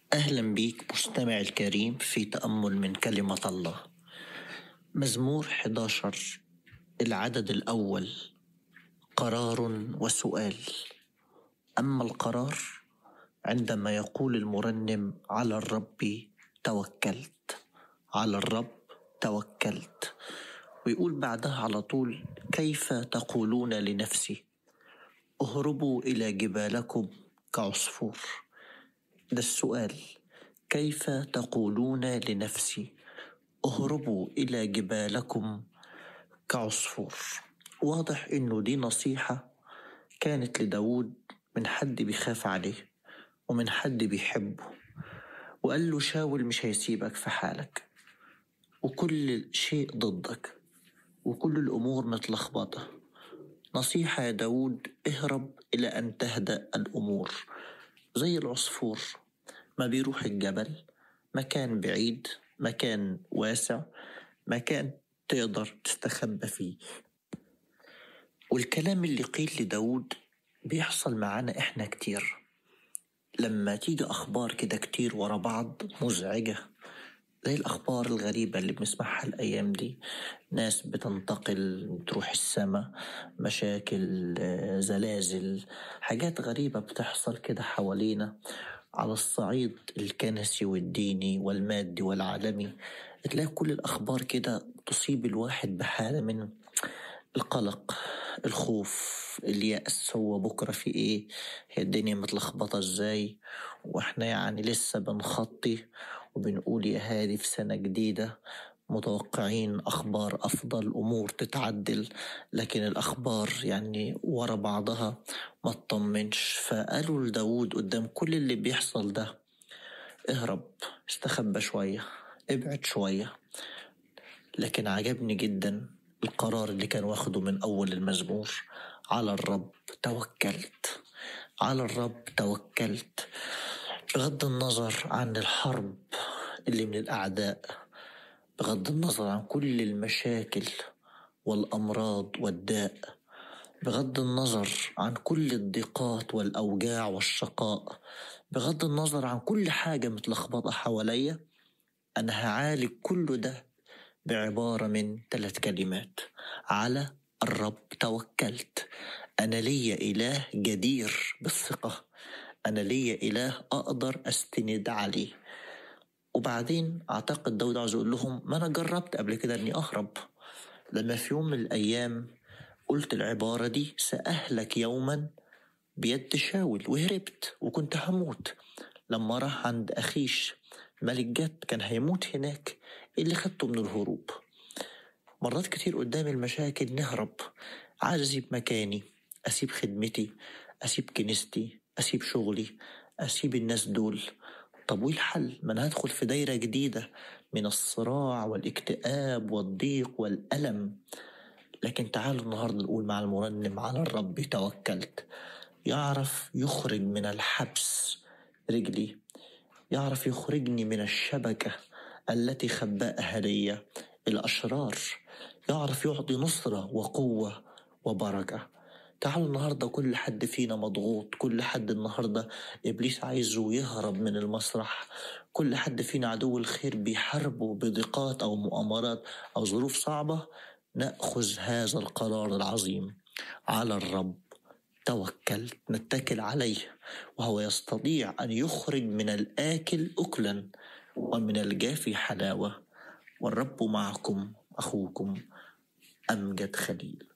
أهلا بيك مستمع الكريم في تأمل من كلمة الله. مزمور 11 العدد الأول. قرار وسؤال. أما القرار عندما يقول المرنم على الرب توكلت، على الرب توكلت، ويقول بعدها على طول: كيف تقولون لنفسي اهربوا إلى جبالكم كعصفور. ده السؤال: كيف تقولون لنفسي اهربوا إلى جبالكم كعصفور. واضح إنه دي نصيحة كانت لداود من حد بيخاف عليه ومن حد بيحبه، وقال له شاول مش هيسيبك في حالك، وكل شيء ضدك وكل الأمور متلخبطة. نصيحة يا داود: اهرب إلى أن تهدأ الأمور. زي العصفور ما بيروح الجبل، مكان بعيد، مكان واسع، مكان تقدر تستخبى فيه. والكلام اللي قيل لداود بيحصل معانا إحنا كتير. لما تيجي أخبار كده كتير ورا بعض مزعجة، زي الأخبار الغريبة اللي بنسمعها الأيام دي، ناس بتنتقل تروح السماء، مشاكل، زلازل، حاجات غريبة بتحصل كده حوالينا على الصعيد الكنسي والديني والمادي والعالمي. تلاقي كل الأخبار كده تصيب الواحد بحالة من القلق، الخوف، اليأس. هو بكرة في ايه؟ هي الدنيا متلخبطة ازاي؟ واحنا يعني لسه بنخطي وبنقول يا هادي في سنة جديدة، متوقعين أخبار أفضل، أمور تتعدل، لكن الأخبار يعني ورا بعضها ما تطمنش. فقالوا لداود قدام كل اللي بيحصل ده: اهرب، استخبى شوية، ابعد شوية. لكن عجبني جدا القرار اللي كان واخده من أول المزمور: على الرب توكلت، على الرب توكلت. بغض النظر عن الحرب اللي من الأعداء، بغض النظر عن كل المشاكل والأمراض والداء، بغض النظر عن كل الضيقات والأوجاع والشقاء، بغض النظر عن كل حاجة متلخبطة حواليا، أنا هعالج كل ده بعبارة من 3 كلمات: على الرب توكلت. أنا لي إله جدير بالثقة، أنا لي إله أقدر أستند عليه. وبعدين أعتقد داود عاوز يقول لهم: ما أنا جربت قبل كده أني أهرب. لما في يوم من الأيام قلت العبارة دي: سأهلك يوما بيد شاول، وهربت وكنت هموت. لما راح عند أخيش ملك جد كان هيموت هناك، اللي خدته من الهروب. مرات كتير قدام المشاكل نهرب، عايز أسيب مكاني، أسيب خدمتي، أسيب كنيستي، أسيب شغلي، أسيب الناس دول. طب وإيه الحل؟ ما أنا هدخل في دايرة جديدة من الصراع والاكتئاب والضيق والألم. لكن تعالوا النهاردة نقول مع المرنم: على الرب توكلت. يعرف يخرج من الحبس رجلي، يعرف يخرجني من الشبكة التي خبأها لي الأشرار، يعرف يعطي نصرة وقوة وبركة. تعالوا النهاردة كل حد فينا مضغوط، كل حد النهاردة إبليس عايزه يهرب من المسرح، كل حد فينا عدو الخير بيحاربه بضيقات أو مؤامرات أو ظروف صعبة. نأخذ هذا القرار العظيم: على الرب توكل، نتكل عليه، وهو يستطيع أن يخرج من الآكل أكلا ومن الجافي حلاوة. والرب معكم، أخوكم أمجد خليل.